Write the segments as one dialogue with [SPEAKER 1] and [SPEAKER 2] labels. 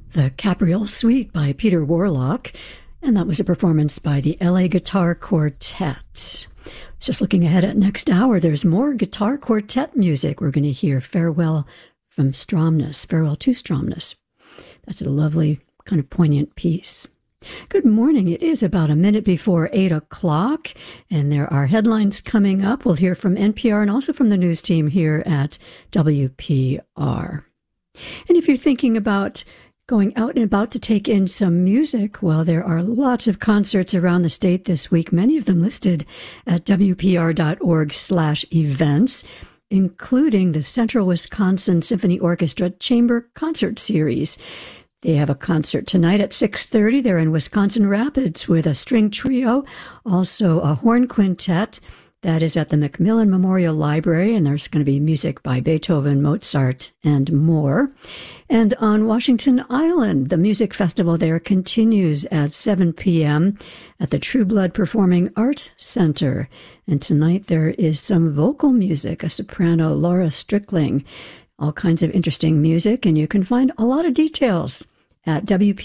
[SPEAKER 1] The Capriole Suite by Peter Warlock, and that was a performance by the LA Guitar Quartet. Just looking ahead at next hour, there's more guitar quartet music. We're going to hear Farewell to Stromness. That's a lovely, kind of poignant piece. Good morning. It is about a minute before 8 o'clock, and there are headlines coming up. We'll hear from NPR and also from the news team here at WPR. And if you're thinking about going out and about to take in some music, well, there are lots of concerts around the state this week, many of them listed at WPR.org/events, including the Central Wisconsin Symphony Orchestra Chamber Concert Series. They have a concert tonight at 6:30. They're in Wisconsin Rapids with a string trio, also a horn quintet. That is at the Macmillan Memorial Library, and there's going to be music by Beethoven, Mozart, and more. And on Washington Island, the music festival there continues at 7 p.m. at the True Blood Performing Arts Center. And tonight there is some vocal music, a soprano, Laura Strickling, all kinds of interesting music, and you can find a lot of details at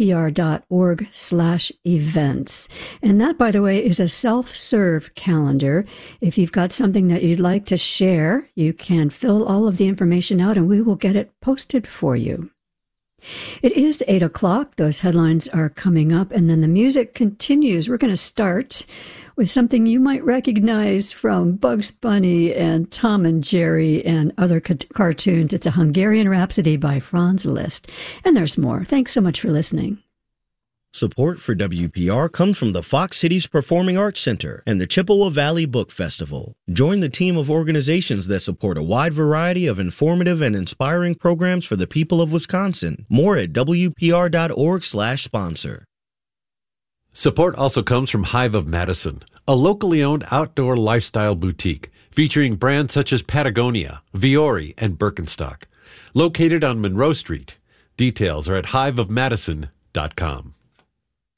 [SPEAKER 1] WPR.org/events. And that, by the way, is a self-serve calendar. If you've got something that you'd like to share, you can fill all of the information out and we will get it posted for you. It is 8 o'clock. Those headlines are coming up, and then the music continues. We're going to start with something you might recognize from Bugs Bunny and Tom and Jerry and other cartoons. It's a Hungarian Rhapsody by Franz Liszt. And there's more. Thanks so much for listening.
[SPEAKER 2] Support for WPR comes from the Fox Cities Performing Arts Center and the Chippewa Valley Book Festival. Join the team of organizations that support a wide variety of informative and inspiring programs for the people of Wisconsin. More at WPR.org/sponsor.
[SPEAKER 3] Support also comes from Hive of Madison, a locally owned outdoor lifestyle boutique featuring brands such as Patagonia, Viore, and Birkenstock. Located on Monroe Street. Details are at hiveofmadison.com.